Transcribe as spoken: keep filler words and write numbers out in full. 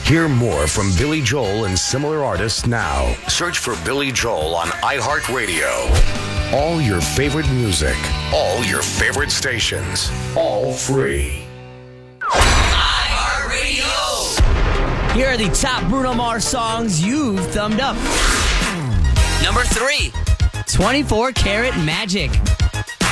Hear more from Billy Joel and similar artists now. Search for Billy Joel on iHeartRadio. All your favorite music, all your favorite stations, all free. iHeartRadio. Here are the top Bruno Mars songs you've thumbed up. Number three, twenty-four Karat Magic.